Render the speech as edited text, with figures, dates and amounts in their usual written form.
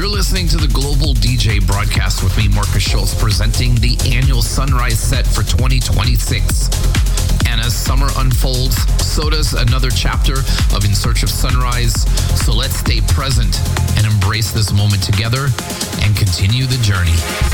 You're listening to the Global DJ broadcast with me, Marcus Schultz, presenting the annual Sunrise set for 2026. And as summer unfolds, so does another chapter of In Search of Sunrise. So let's stay present and embrace this moment together and continue the journey.